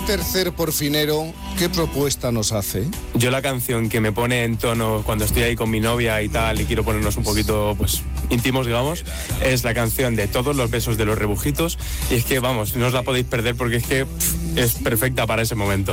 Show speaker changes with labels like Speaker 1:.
Speaker 1: tercer porfinero, ¿qué propuesta nos hace?
Speaker 2: Yo la canción que me pone en tono cuando estoy ahí con mi novia y tal y quiero ponernos un poquito pues íntimos, digamos, es la canción de Todos los besos de los rebujitos, y es que vamos, no os la podéis perder porque es que es perfecta para ese momento.